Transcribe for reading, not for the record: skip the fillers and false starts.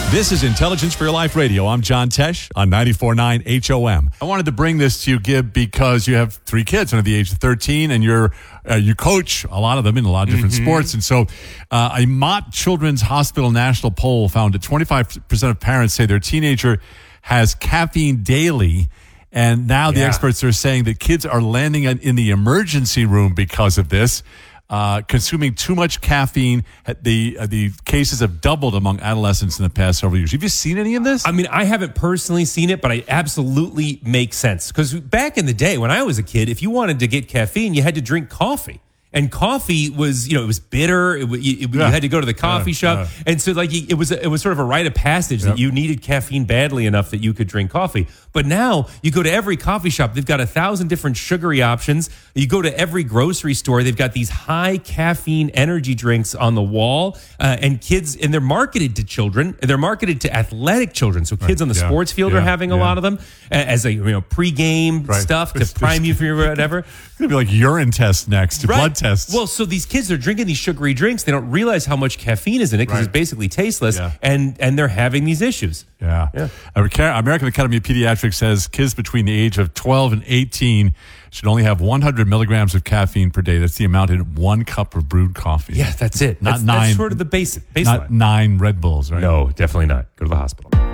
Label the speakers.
Speaker 1: This is Intelligence for Your Life Radio. I'm John Tesh on 94.9 HOM. I wanted to bring this to you, Gib, because you have 3 kids under the age of 13, and you coach a lot of them in a lot of different sports. And so a Mott Children's Hospital national poll found that 25% of parents say their teenager has caffeine daily. And now the experts are saying that kids are landing in the emergency room because of this. Consuming too much caffeine, the cases have doubled among adolescents in the past several years. Have you seen any of this?
Speaker 2: I mean, I haven't personally seen it, but it absolutely makes sense. Because back in the day when I was a kid, if you wanted to get caffeine, you had to drink coffee. And coffee was, it was bitter. You had to go to the coffee shop. And so it was sort of a rite of passage that you needed caffeine badly enough that you could drink coffee. But now you go to every coffee shop, they've got 1,000 different sugary options. You go to every grocery store, they've got these high caffeine energy drinks on the wall. And they're marketed to children. They're marketed to athletic children. So kids on the sports field are having a lot of them as a pregame stuff to prime you for whatever.
Speaker 1: It's going to be like urine tests next, blood tests.
Speaker 2: Well, so these kids are drinking these sugary drinks. They don't realize how much caffeine is in it because it's basically tasteless, and they're having these issues.
Speaker 1: American Academy of Pediatrics says kids between the age of 12 and 18 should only have 100 milligrams of caffeine per day. That's the amount in 1 cup of brewed coffee.
Speaker 2: Yeah, that's it.
Speaker 1: Not
Speaker 2: that's
Speaker 1: 9.
Speaker 2: That's sort of the baseline.
Speaker 1: Not 9 Red Bulls, right?
Speaker 2: No, definitely not. Go to the hospital.